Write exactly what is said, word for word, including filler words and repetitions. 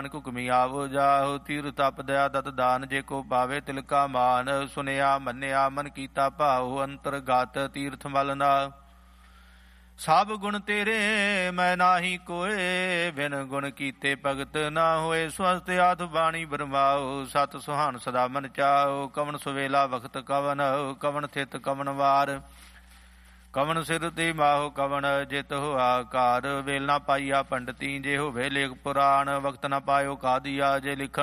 ਹੁਕਮੀ ਆਵੋ ਜਾਹੋ ਤੀਰ ਤਪ ਦਇਆ ਦਤ ਦਾਨ ਜੇ ਕੋ ਪਾਵੇ ਤਿਲਕਾ ਮਾਨ ਸੁਨਿਆ ਮੰਨਿਆ ਮਨ ਕੀਤਾ ਭਾਉ ਅੰਤਰਗਤ ਤੀਰਥ ਮਲਨਾ ਸਭ ਗੁਣ ਤੇਰੇ ਮੈਂ ਨਾਹੀ ਕੋਏ ਬਿਨ ਗੁਣ ਕੀਤੇ ਭਗਤ ਨਾ ਹੋਏ ਸਵਸਤ ਆਤ ਬਾਣੀ ਬਰਮਾਓ ਸਤ ਸੁਹਾਨ ਸਦਾ ਮਨ ਚਾਓ ਕਵਣ ਸੁਵੇਲਾ ਵਖਤ ਕਵਨ ਕਵਣ ਥਿਤ ਕਵਣ ਵਾਰ ਕਵਣ ਸਿਰ ਤੇ ਮਾਹੋ ਕਵਣ ਜਿਤ ਹੋਆ ਕਾਰ ਵੇਲ ਨਾ ਪਾਈਆ ਪੰਡਤੀ ਜੇ ਹੋਵੇ ਲੇਖ ਪੁਰਾਣ ਵਕਤ ਨਾ ਪਾਇਓ ਕਾਦੀਆ ਜੇ ਲਿਖਣ